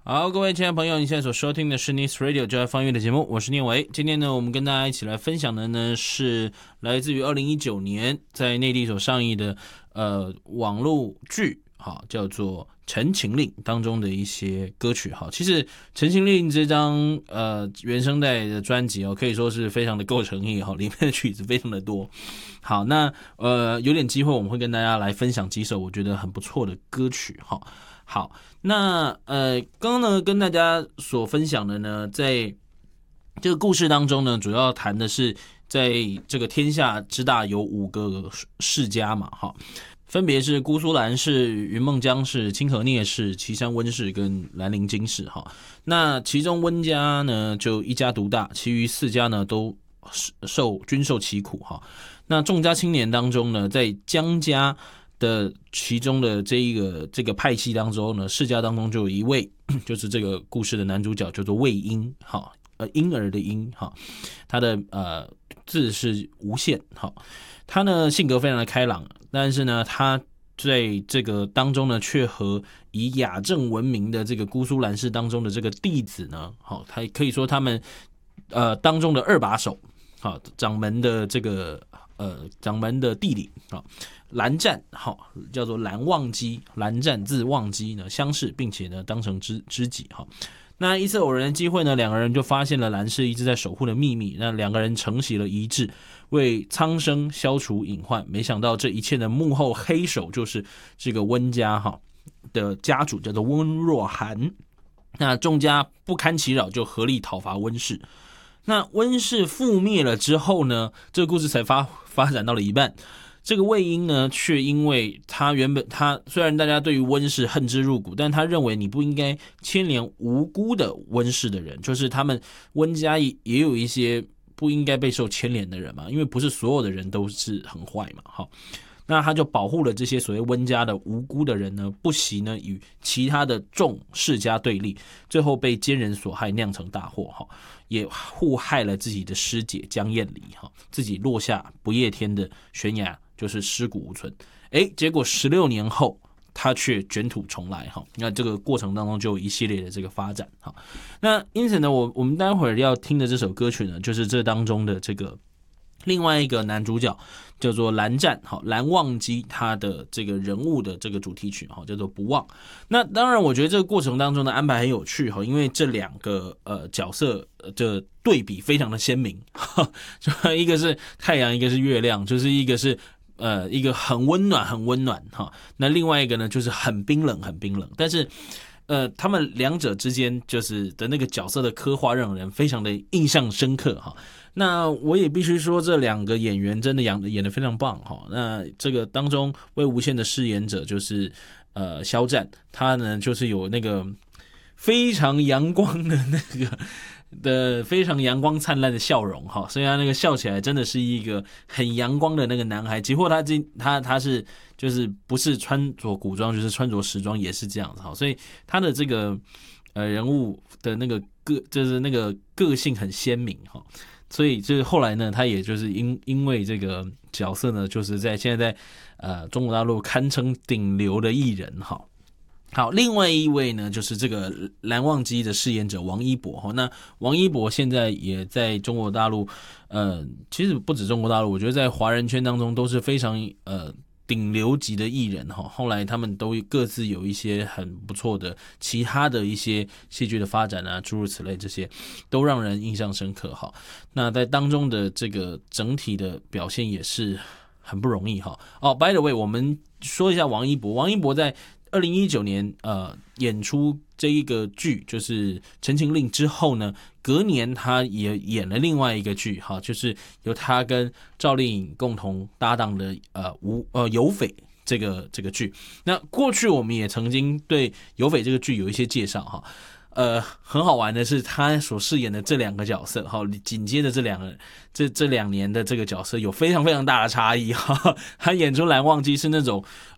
好，各位亲爱的朋友，你现在所收听的是 Nice Radio 就爱放乐的节目，我是念维。今天呢，我们跟大家一起来分享的呢是来自于2019年在内地所上映的网络剧，好，叫做《陈情令》当中的一些歌曲。好，其实《陈情令》这张原声带的专辑可以说是非常的够诚意，里面的曲子非常的多。好，那有点机会我们会跟大家来分享几首我觉得很不错的歌曲。好，那刚刚呢跟大家所分享的呢，在这个故事当中呢，主要谈的是在这个天下之大有5个世家嘛，分别是姑苏蓝氏、云梦江氏、清河聂氏、岐山温氏跟兰陵金氏。那其中温家呢就一家独大，其余4家呢都均受其苦。那众家青年当中呢，在江家的其中的这个派系当中呢，世家当中就有一位，就是这个故事的男主角，叫做魏婴，婴儿的婴，他的字是无限，他呢性格非常的开朗，但是呢他在这个当中呢，却和以雅正闻名的这个姑苏蓝氏当中的这个弟子呢，他可以说他们当中的2把手，掌门的这个掌门的弟弟，蓝湛，叫做蓝忘机，蓝湛字忘机呢，相识，并且呢当成知己。那一次偶然的机会呢，两个人就发现了蓝氏一直在守护的秘密，那两个人承袭了遗志，为苍生消除隐患。没想到这一切的幕后黑手就是这个温家的家主，叫做温若寒。那众家不堪其扰，就合力讨伐温氏。那温氏覆灭了之后呢，这个故事才发展到了一半。这个魏婴呢，却因为他虽然大家对于温氏恨之入骨，但他认为你不应该牵连无辜的温氏的人，就是他们温家也有一些不应该被受牵连的人嘛，因为不是所有的人都是很坏嘛。那他就保护了这些所谓温家的无辜的人呢，不惜呢与其他的众世家对立，最后被奸人所害，酿成大祸，也互害了自己的师姐江燕离，自己落下不夜天的悬崖，就是尸骨无存。结果16年后他却卷土重来，那这个过程当中就有一系列的这个发展。那因此呢，我们待会儿要听的这首歌曲呢，就是这当中的这个另外一个男主角，叫做蓝湛，蓝忘机，他的这个人物的这个主题曲，叫做不忘。那当然我觉得这个过程当中的安排很有趣，因为这2个角色的对比非常的鲜明，就一个是太阳，一个是月亮，就是一个是一个很温暖，那另外一个呢就是很冰冷，但是他们两者之间就是的那个角色的刻画让人非常的印象深刻。那我也必须说这2个演员真的演得非常棒。那这个当中魏无羡的饰演者就是肖战，他呢就是有那个非常阳光的非常阳光灿烂的笑容，所以他那个笑起来真的是一个很阳光的那个男孩。几乎他是就是不是穿着古装就是穿着时装也是这样子，所以他的这个人物的那个就是那个个性很鲜明，所以就是后来呢，他也就是因为这个角色呢，就是现在在中国大陆堪称顶流的艺人。好，另外一位呢，就是这个蓝忘机的饰演者王一博。那王一博现在也在中国大陆，其实不止中国大陆，我觉得在华人圈当中都是非常顶流级的艺人。后来他们都各自有一些很不错的其他的一些戏剧的发展啊，诸如此类，这些都让人印象深刻。那在当中的这个整体的表现也是很不容易。by the way， 我们说一下王一博。王一博在2019年演出这一个剧就是《陈情令》之后呢，隔年他也演了另外一个剧，就是由他跟赵丽颖共同搭档的有匪这个剧。那过去我们也曾经对有匪这个剧有一些介绍。很好玩的是他所饰演的这2个角色，紧接着这2年的这个角色有非常非常大的差异。他演出蓝忘机是那种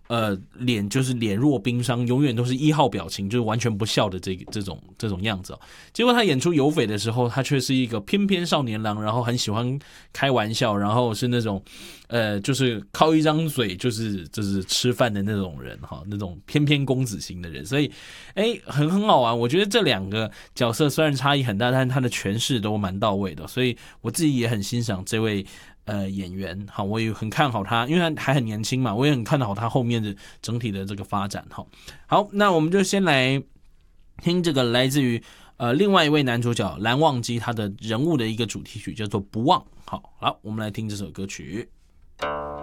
脸就是脸若冰霜，永远都是1号表情，就是完全不笑的这种样子哦。结果他演出有匪的时候，他却是一个翩翩少年郎，然后很喜欢开玩笑，然后是那种就是靠一张嘴就是吃饭的那种人哈，那种翩翩公子型的人，所以很好玩。我觉得这2个角色虽然差异很大，但是他的诠释都蛮到位的，所以我自己也很欣赏这位演员。好，我也很看好他，因为他还很年轻嘛，我也很看好他后面的整体的这个发展。好，那我们就先来听这个来自于另外一位男主角蓝忘机他的人物的一个主题曲，叫做《不忘》。好，我们来听这首歌曲。